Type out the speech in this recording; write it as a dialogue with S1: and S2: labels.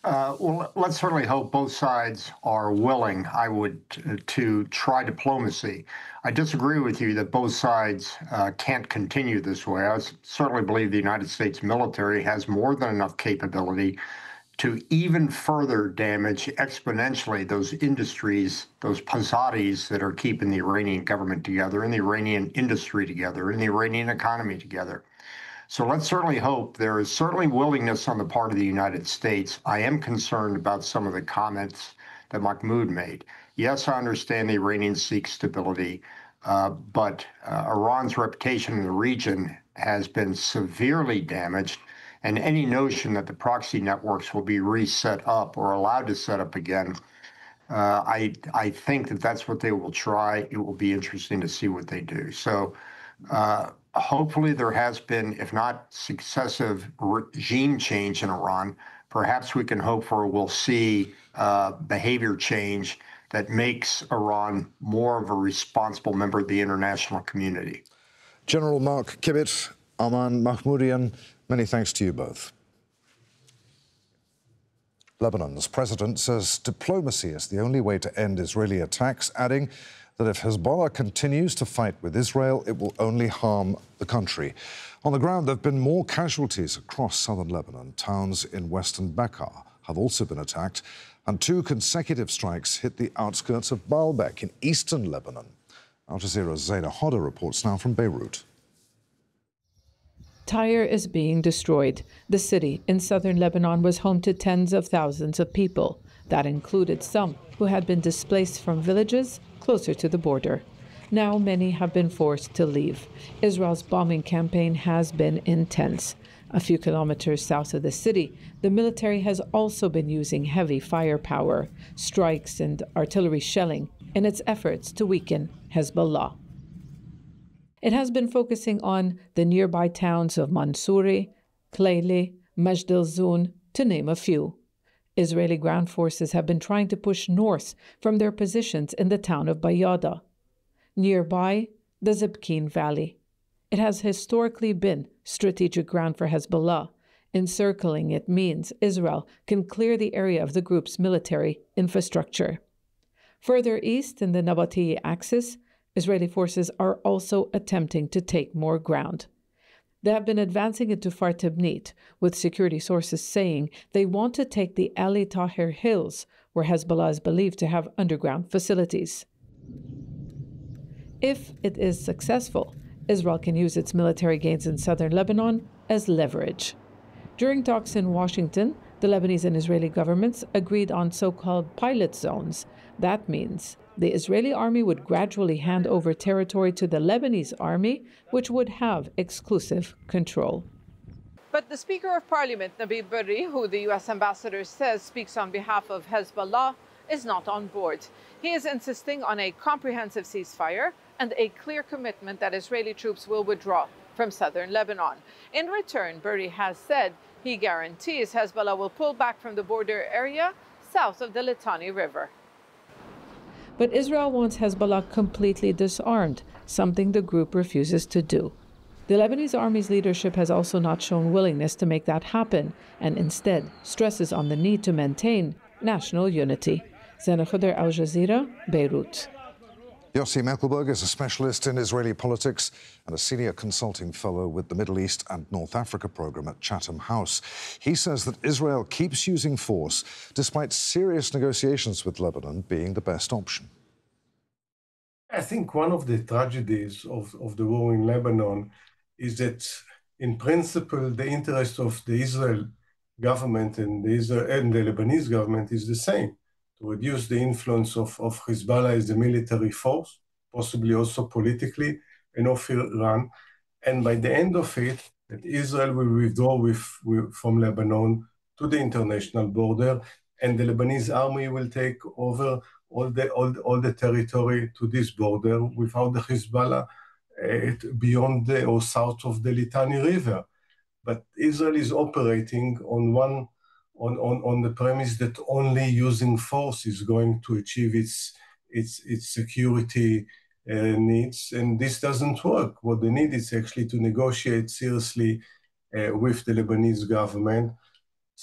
S1: Well, let's certainly hope both sides are willing, to try diplomacy. I disagree with you that both sides can't continue this way. Certainly believe the United States military has more than enough capability to even further damage exponentially those industries, those pazadis that are keeping the Iranian government together and the Iranian industry together and the Iranian economy together. So let's certainly hope. There is certainly willingness on the part of the United States. I am concerned about some of the comments that Mahmoud made. Yes, I understand the Iranians seek stability, but Iran's reputation in the region has been severely damaged, and any notion that the proxy networks will be reset up or allowed to set up again, I think that that's what they will try. It will be interesting to see what they do. So hopefully there has been, if not successive regime change in Iran, perhaps we can hope for we'll see behavior change that makes Iran more of a responsible member of the international community.
S2: General Mark Kibbitt, Arman Mahmoudyan, many thanks to you both. Lebanon's president says diplomacy is the only way to end Israeli attacks, adding that if Hezbollah continues to fight with Israel, it will only harm the country. On the ground, there have been more casualties across southern Lebanon. Towns in western Bekaa have also been attacked, and 2 consecutive strikes hit the outskirts of Baalbek in eastern Lebanon. Al Jazeera's Zaina Hodder reports now from Beirut.
S3: Tyre is being destroyed. The city in southern Lebanon was home to tens of thousands of people. That included some who had been displaced from villages closer to the border. Now many have been forced to leave. Israel's bombing campaign has been intense. A few kilometers south of the city, the military has also been using heavy firepower, strikes and artillery shelling in its efforts to weaken Hezbollah. It has been focusing on the nearby towns of Mansouri, Klayli, Majd al-Zoun, to name a few. Israeli ground forces have been trying to push north from their positions in the town of Bayada. Nearby, the Zibkeen Valley. It has historically been strategic ground for Hezbollah. Encircling it means Israel can clear the area of the group's military infrastructure. Further east in the Nabatieh axis, Israeli forces are also attempting to take more ground. They have been advancing into Far Tibnit, with security sources saying they want to take the Ali Tahir Hills, where Hezbollah is believed to have underground facilities. If it is successful, Israel can use its military gains in southern Lebanon as leverage. During talks in Washington, the Lebanese and Israeli governments agreed on so-called pilot zones. That means the Israeli army would gradually hand over territory to the Lebanese army, which would have exclusive control.
S4: But the Speaker of Parliament, Nabil Berri, who the U.S. ambassador says speaks on behalf of Hezbollah, is not on board. He is insisting on a comprehensive ceasefire and a clear commitment that Israeli troops will withdraw from southern Lebanon. In return, Berri has said he guarantees Hezbollah will pull back from the border area south of the Litani River.
S3: But Israel wants Hezbollah completely disarmed, something the group refuses to do. The Lebanese army's leadership has also not shown willingness to make that happen, and instead stresses on the need to maintain national unity. Zaina Hodder, Al Jazeera, Beirut.
S2: Yossi Mekelberg is a specialist in Israeli politics and a senior consulting fellow with the Middle East and North Africa program at Chatham House. He says that Israel keeps using force despite serious negotiations with Lebanon being the best option.
S5: I think one of the tragedies of the war in Lebanon is that, in principle, the interest of the Israel government and the Lebanese government is the same: to reduce the influence of Hezbollah as a military force, possibly also politically, and of Iran. And by the end of it, that Israel will withdraw from Lebanon to the international border, and the Lebanese army will take over all the territory to this border without the Hezbollah beyond or south of the Litani River. But Israel is operating on the premise that only using force is going to achieve its security needs, and this doesn't work. What they need is actually to negotiate seriously with the Lebanese government